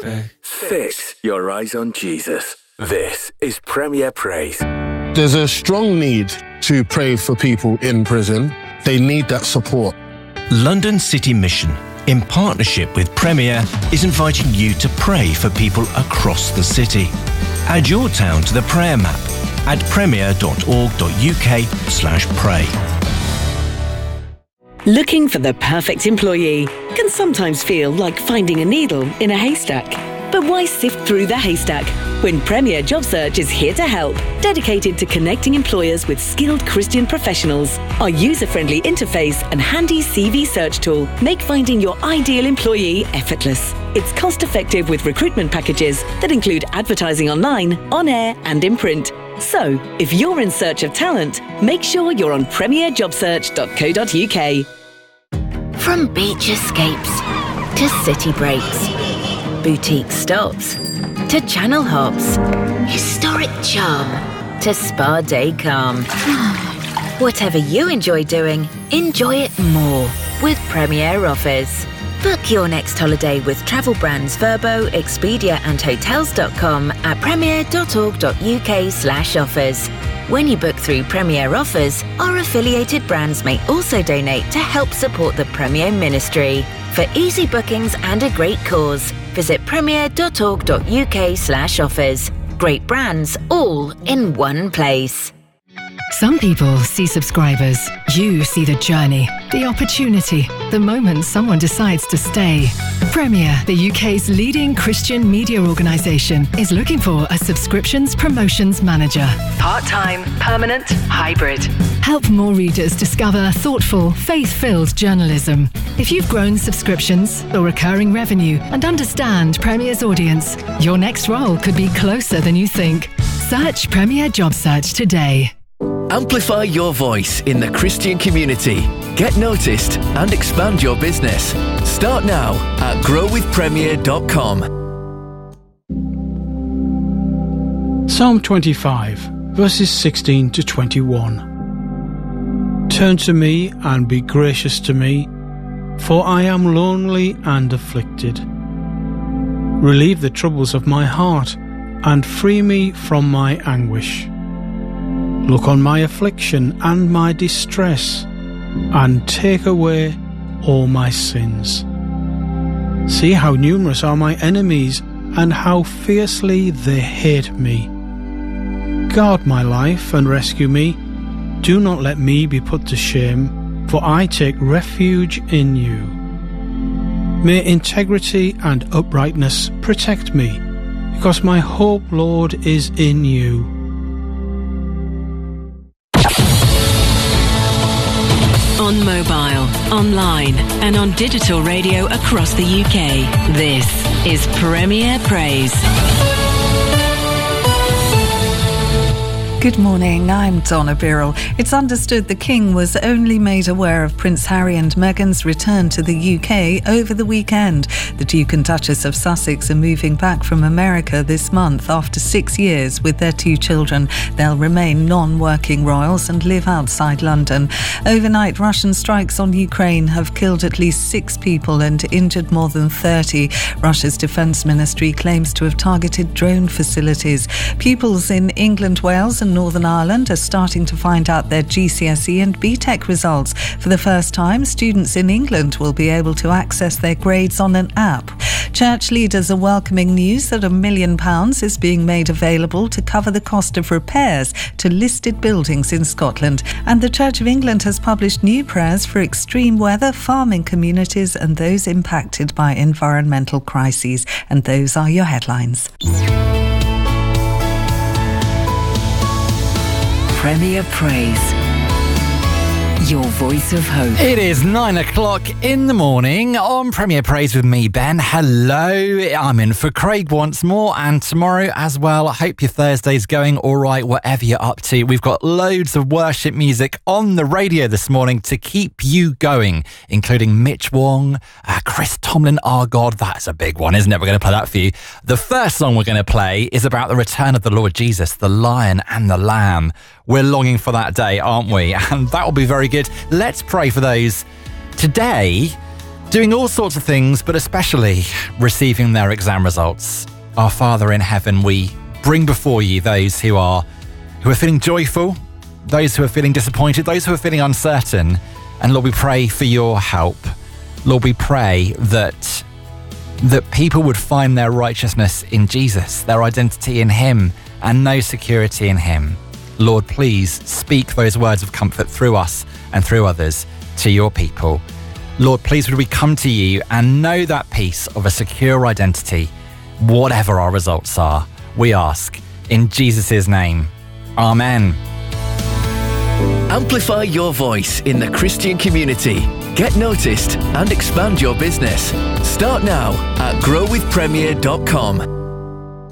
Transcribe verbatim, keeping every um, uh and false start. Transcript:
pray. Fix your eyes on Jesus. This is Premier Praise. There's a strong need to pray for people in prison. They need that support. London City Mission, in partnership with Premier, is inviting you to pray for people across the city. Add your town to the prayer map at premier.org.uk slash pray. Looking for the perfect employee can sometimes feel like finding a needle in a haystack. But why sift through the haystack when Premier Job Search is here to help, dedicated to connecting employers with skilled Christian professionals? Our user-friendly interface and handy C V search tool make finding your ideal employee effortless. It's cost-effective with recruitment packages that include advertising online, on air and in print. So, if you're in search of talent, make sure you're on premier job search dot co dot uk. From beach escapes to city breaks, boutique stops to channel hops, historic charm to spa day calm. Whatever you enjoy doing, enjoy it more with Premier Offers. Book your next holiday with travel brands Verbo, Expedia and Hotels dot com at premier.org.uk slash offers. When you book through Premier Offers, our affiliated brands may also donate to help support the Premier Ministry. For easy bookings and a great cause, visit premier.org.uk slash offers. Great brands all in one place. Some people see subscribers. You see the journey, the opportunity, the moment someone decides to stay. Premier, the U K's leading Christian media organisation, is looking for a subscriptions promotions manager. Part-time, permanent, hybrid. Help more readers discover thoughtful, faith-filled journalism. If you've grown subscriptions or recurring revenue and understand Premier's audience, your next role could be closer than you think. Search Premier Job Search today. Amplify your voice in the Christian community. Get noticed and expand your business. Start now at grow with premier dot com. Psalm twenty-five, verses sixteen to twenty-one. Turn to me and be gracious to me, for I am lonely and afflicted. Relieve the troubles of my heart and free me from my anguish. Look on my affliction and my distress, and take away all my sins. See how numerous are my enemies, and how fiercely they hate me. Guard my life and rescue me. Do not let me be put to shame, for I take refuge in you. May integrity and uprightness protect me, because my hope, Lord, is in you. On mobile, online and on digital radio across the U K, this is Premier Praise. Good morning, I'm Donna Birrell. It's understood the King was only made aware of Prince Harry and Meghan's return to the U K over the weekend. The Duke and Duchess of Sussex are moving back from America this month after six years with their two children. They'll remain non-working royals and live outside London. Overnight, Russian strikes on Ukraine have killed at least six people and injured more than thirty. Russia's defence ministry claims to have targeted drone facilities. Pupils in England, Wales and Northern Ireland are starting to find out their G C S E and B TEC results. For the first time, students in England will be able to access their grades on an app. Church leaders are welcoming news that a million pounds is being made available to cover the cost of repairs to listed buildings in Scotland. And the Church of England has published new prayers for extreme weather, farming communities and those impacted by environmental crises. And those are your headlines. Premier Praise, your voice of hope. It is nine o'clock in the morning on Premier Praise with me, Ben. Hello, I'm in for Craig once more, and tomorrow as well. I hope your Thursday's going all right, whatever you're up to. We've got loads of worship music on the radio this morning to keep you going, including Mitch Wong, uh, Chris Tomlin, Our God. That's a big one, isn't it? We're going to play that for you. The first song we're going to play is about the return of the Lord Jesus, the Lion and the Lamb. We're longing for that day, aren't we? And that will be very good. Let's pray for those. Today, doing all sorts of things, but especially receiving their exam results. Our Father in heaven, we bring before you those who are who are feeling joyful, those who are feeling disappointed, those who are feeling uncertain. And Lord, we pray for your help. Lord, we pray that that people would find their righteousness in Jesus, their identity in him, and no security in him. Lord, please speak those words of comfort through us and through others to your people. Lord, please would we come to you and know that peace of a secure identity, whatever our results are, we ask in Jesus' name. Amen. Amplify your voice in the Christian community. Get noticed and expand your business. Start now at grow with premier dot com.